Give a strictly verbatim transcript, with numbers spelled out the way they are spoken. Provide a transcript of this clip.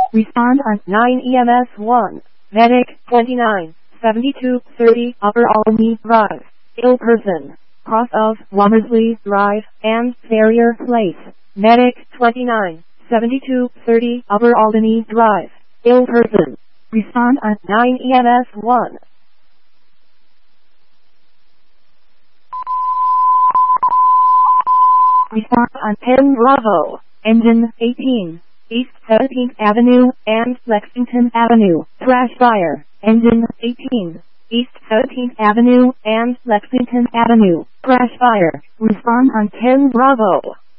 Respond on nine E M S one. Medic twenty-nine seventy-two thirty Upper Albany Drive. Ill person. Cross of Womersley Drive and Farrier Place. Medic twenty-nine seventy-two thirty Upper Albany Drive. Ill person. Respond on nine E M S one. Respond on ten Bravo. Engine eighteen. East seventeenth Avenue and Lexington Avenue. Crash fire. Engine eighteen. East seventeenth Avenue and Lexington Avenue. Crash fire. Respond on ten Bravo.